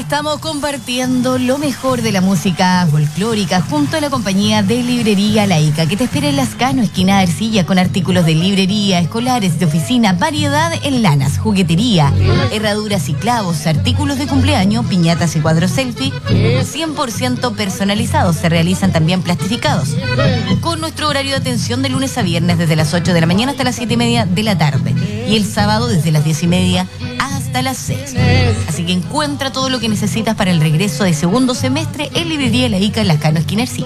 estamos compartiendo lo mejor de la música folclórica junto a la compañía de Librería Laica, que te espera en Lascano, esquina Ercilla, con artículos de librería, escolares, de oficina, variedad en lanas, juguetería, herraduras y clavos, artículos de cumpleaños, piñatas y cuadros selfie, 100% personalizados. Se realizan también plastificados, con nuestro horario de atención de lunes a viernes desde las 8 de la mañana hasta las 7:30 de la tarde, y el sábado desde las 10:30 hasta las 6. Así que encuentra todo lo que necesitas para el regreso de segundo semestre en Librería Laica en Lascano, esquina Ercilla.